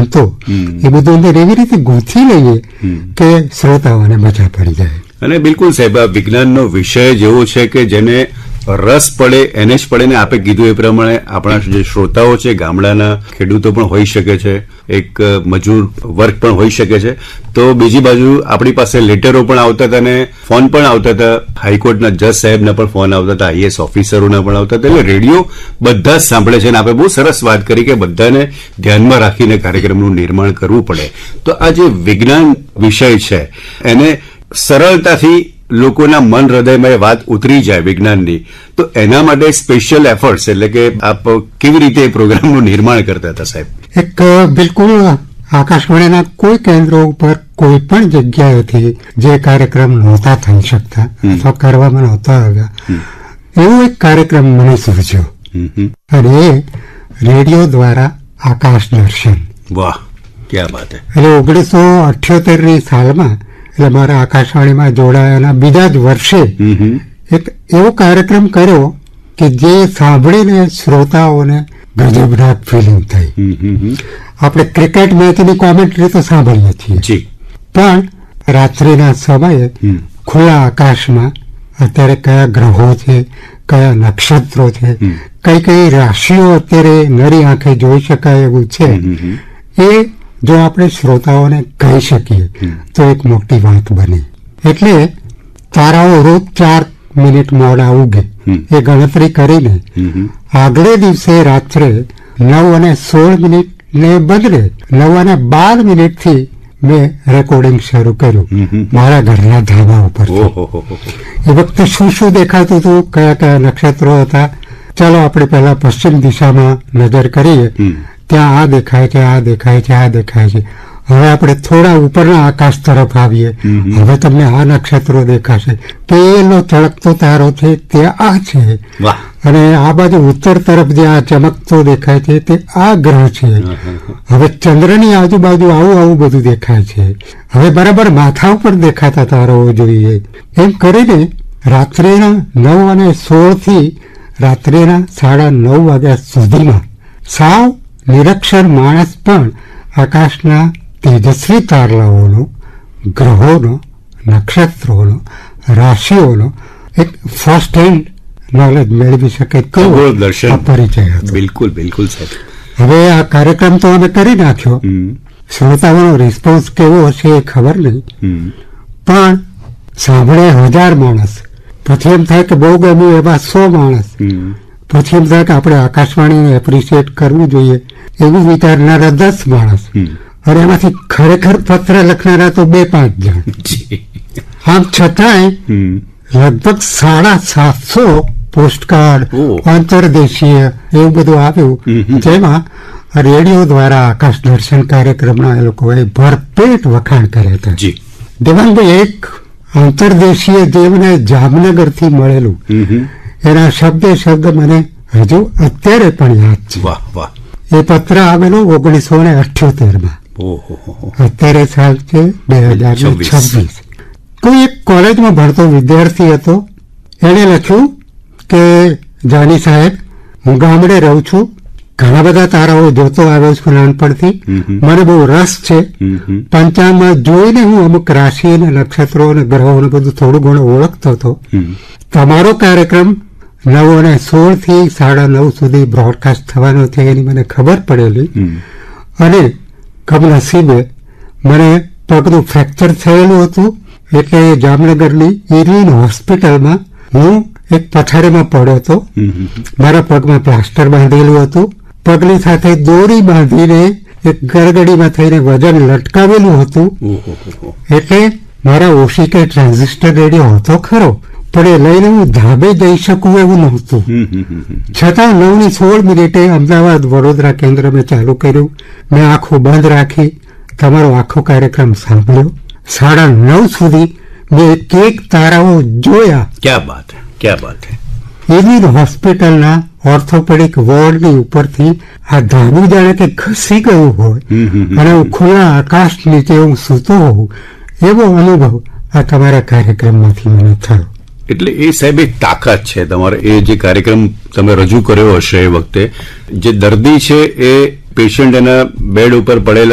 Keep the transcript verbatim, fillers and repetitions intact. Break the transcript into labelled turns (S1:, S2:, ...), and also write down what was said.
S1: સિદ્ધાંતો એ બધું અંદર એવી રીતે ગૂંથી લઈએ કે શ્રોતાઓને મજા પડી જાય.
S2: અને બિલકુલ સાહેબ, આ વિજ્ઞાનનો વિષય જેવો છે કે જેને રસ પડે એને જ પડે ને. આપે કીધું એ પ્રમાણે આપણા જે શ્રોતાઓ છે ગામડાના ખેડૂતો પણ હોઈ શકે છે, એક મજૂર વર્ગ પણ હોઈ શકે છે. તો બીજી બાજુ આપણી પાસે લેટરો પણ આવતા હતા અને ફોન પણ આવતા હતા, હાઈકોર્ટના જજ સાહેબના પણ ફોન આવતા હતા, આઈએએસ ઓફિસરોના પણ આવતા હતા. એટલે રેડિયો બધા જ સાંભળે છે અને આપણે બહુ સરસ વાત કરી કે બધાને ધ્યાનમાં રાખીને કાર્યક્રમનું નિર્માણ કરવું પડે. તો આ જે વિજ્ઞાન વિષય છે એને સરળતાથી લોકોના મન હૃદયમાં એ વાત ઉતરી જાય વિજ્ઞાનની, તો એના માટે સ્પેશિયલ એફર્ટ્સ એટલે કે આપ કેવી રીતે પ્રોગ્રામનું નિર્માણ કરતા હતા સાહેબ?
S1: એક બિલકુલ આકાશવાણીના કોઈ કેન્દ્રો ઉપર કોઈ પણ જગ્યાએથી જે કાર્યક્રમ નહોતા થઈ શકતા અથવા કરવામાં નહોતા આવ્યા એવો એક કાર્યક્રમ મને સૂચ્યો અને એ રેડિયો દ્વારા આકાશ દર્શન.
S2: વાહ, ક્યાં વાત છે.
S1: એટલે ઓગણીસો અઠ્યોતેર ની સાલમાં એટલે મારા આકાશવાણીમાં જોડાયાના બીજા જ વર્ષે એક એવો કાર્યક્રમ કર્યો કે જે સાંભળીને શ્રોતાઓને ગજબનાક ફિલિંગ થઈ. આપણે ક્રિકેટ મેચની કોમેન્ટ્રી તો સાંભળીએ છીએ, પણ રાત્રિના સમયે ખુલ્લા આકાશમાં અત્યારે કયા ગ્રહો છે, કયા નક્ષત્રો છે, કઈ કઈ રાશિઓ અત્યારે નરી આંખે જોઈ શકાય એવું છે, એ જો આપણે શ્રોતાઓને કહી શકીએ તો એક મોટી વાત બની. એટલે તારાઓ રોજ ચાર મિનિટ મોડા ઉગે એ ગણતરી કરીને આગલે દિવસે રાત્રે નવ અને સોળ મિનિટ ને બદલે નવ અને બાર મિનિટ થી મેં રેકોર્ડિંગ શરૂ કર્યું મારા ઘરના ધાબા ઉપર. એ વખતે શું શું દેખાતું હતું, કયા કયા નક્ષત્રો હતા, ચાલો આપણે પહેલા પશ્ચિમ દિશામાં નજર કરીએ. ત્યાં આ દેખાય છે, આ દેખાય છે, આ દેખાય છે. હવે આપણે થોડા ઉપરના આકાશ તરફ આવીએ, હવે તમને આ નક્ષત્રો દેખાશે. પેલો ચળકતો તારો છે તે આ છે, અને આ બાજુ ઉત્તર તરફ જે આ ચમકતો દેખાય છે તે આ ગ્રહ છે. હવે ચંદ્રની આજુબાજુ આવું આવું બધું દેખાય છે. હવે બરાબર માથા ઉપર દેખાતા તારાઓ જોઈએ. એમ કરીને રાત્રિના નવ અને સોળ થી રાત્રિના સાડા નવ વાગ્યા સુધીમાં સાવ નિરક્ષર માણસ પણ આકાશના તેજસ્વી તારલાઓનો, ગ્રહોનો, નક્ષત્રોનો, રાશિઓનો એક ફર્સ્ટ હેન્ડ નોલેજ મેળવી શકે તેવો પરિચય હતો.
S2: બિલકુલ બિલકુલ સાહેબ.
S1: હવે આ કાર્યક્રમ તો અમે કરી નાખ્યો, શ્રોતાઓનો રિસ્પોન્સ કેવો હશે એ ખબર નહીં, પણ સાંભળે હજાર માણસ, પછી એમ થાય કે બહુ ગમ્યું એવા સો માણસ, પછી એમ થાય કે આપણે આકાશવાણીને એપ્રિશિએટ કરવું જોઈએ એવું વિચારનારા દસ માણસ, અને એમાંથી ખરેખર પત્ર લખનારા તો બે પાંચ જણ. આમ છતાંય લગભગ સાડા સાતસો પોસ્ટકાર્ડ આંતરદેશીય એવું બધું આવ્યું, જેમાં રેડિયો દ્વારા આકાશ દર્શન કાર્યક્રમના એ લોકોએ ભરપેટ વખાણ કર્યા હતા. દેવાનભાઈ, એક આંતરદેશીય જે મને જામનગરથી મળેલું એના શબ્દે શબ્દ મને હજુ અત્યારે પણ યાદ છે.
S2: વાહ વાહ.
S1: એ પત્ર આવેલો ઓગણીસો ને અઠ્યોતેર માં. અત્યારે સાલ છે બે હજાર છવ્વીસ. કોઈ એક કોલેજમાં ભણતો વિદ્યાર્થી હતો, એને લખ્યું કે જાની સાહેબ, હું ગામડે રહું છું, ઘણા બધા તારાઓ જોતો આવ્યો છું નાનપણથી, મને બહુ રસ છે. પંચાંગમાં જોઈને હું અમુક રાશિ અને નક્ષત્રો અને ગ્રહોને બધું થોડું ઘણું ઓળખતો હતો. તમારો કાર્યક્રમ નવ અને સોળ થી સાડા નવ સુધી બ્રોડકાસ્ટ થવાનો છે એની મને ખબર પડેલી, અને કમનસીબે મને પગનું ફ્રેક્ચર થયેલું હતું. એટલે જામનગરની ઇરવિન હોસ્પિટલમાં હું એક પથારીમાં પડ્યો હતો. મારા પગમાં પ્લાસ્ટર બાંધેલું હતું, પગની સાથે દોરી બાંધીને એક ગરગડીમાં થઈને વજન લટકાવેલું હતું. એટલે મારા ઓશિકે ટ્રાન્ઝિસ્ટર રેડિયો હતો ખરો, પણ એ લઈને હું ધાબે જઈ શકું એવું નહોતું. છતાં નવ ની સોળ મિનિટે અમદાવાદ વડોદરા કેન્દ્ર મેં ચાલુ કર્યું. મેં આંખો બંધ રાખી તમારો આખો કાર્યક્રમ સાંભળ્યો. સાડા નવ સુધી મેં એક એક તારાઓ જોયા.
S2: ક્યાં બાત હે, ક્યાં બાત હે.
S1: એવી હોસ્પિટલના ઓર્થોપેડિક વોર્ડની ઉપરથી આ ધાબુ જાણે કે ખસી ગયું હોય અને હું ખુલ્લા આકાશ નીચે હું સૂતો હોઉં એવો અનુભવ આ તમારા કાર્યક્રમમાંથી મને થયો.
S2: એટલે એ સાહેબ એક તાકાત છે તમારે. એ જે કાર્યક્રમ તમે રજૂ કર્યો હશે એ વખતે જે દર્દી છે એ પેશન્ટ એના બેડ ઉપર પડેલા